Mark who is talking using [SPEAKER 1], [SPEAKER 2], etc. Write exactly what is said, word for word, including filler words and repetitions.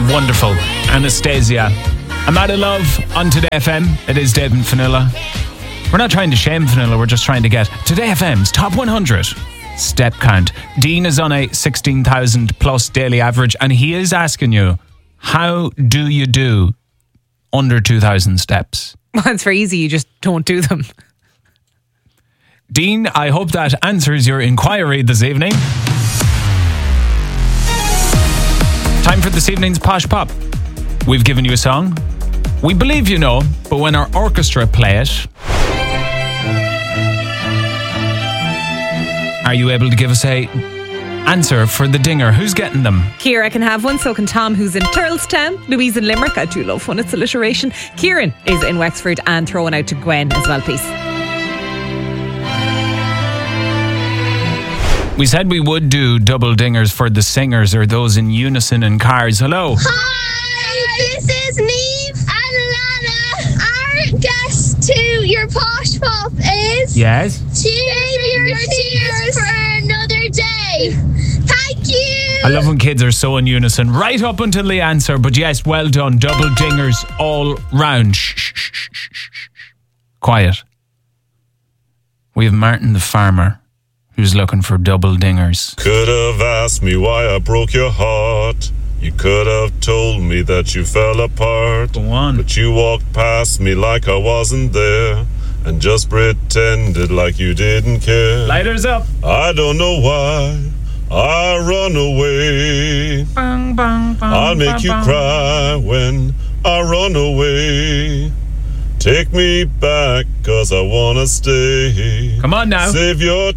[SPEAKER 1] wonderful Anastasia. I'm out of love on Today F M. It is Dave and Fionnuala. We're not trying to shame Fionnuala, we're just trying to get Today F M's top one hundred step count. Dean is on a sixteen thousand plus daily average, and he is asking you, how do you do under two thousand steps?
[SPEAKER 2] Well, it's very easy, you just don't do them.
[SPEAKER 1] Dean, I hope that answers your inquiry this evening. Time for this evening's Posh Pop. We've given you a song. We believe you know, but when our orchestra play it, are you able to give us a answer for the dinger? Who's getting them?
[SPEAKER 2] Ciara can have one, so can Tom, who's in Turlestown. Louise in Limerick. I do love when it's alliteration. Kieran is in Wexford, and throw one out to Gwen as well, please.
[SPEAKER 1] We said we would do double dingers for the singers or those in unison in cars. Hello.
[SPEAKER 3] Hi, this is Neve and Lana. Our guest to your Posh Pop is...
[SPEAKER 1] Yes?
[SPEAKER 3] Save your tears for another day. Thank you.
[SPEAKER 1] I love when kids are so in unison right up until the answer. But yes, well done. Double dingers all round. Shh, shh, shh, shh, shh. Quiet. We have Martin the farmer, who's looking for double dingers.
[SPEAKER 4] Could have asked me why I broke your heart. You could have told me that you fell apart.
[SPEAKER 1] Go on.
[SPEAKER 4] But you walked past me like I wasn't there and just pretended like you didn't care.
[SPEAKER 1] Lighters up.
[SPEAKER 4] I don't know why I run away.
[SPEAKER 1] Bang, bang, bang,
[SPEAKER 4] I'll make
[SPEAKER 1] bang,
[SPEAKER 4] you
[SPEAKER 1] bang.
[SPEAKER 4] cry when I run away. Take me back, cause I wanna stay.
[SPEAKER 1] Come on now.
[SPEAKER 4] Save your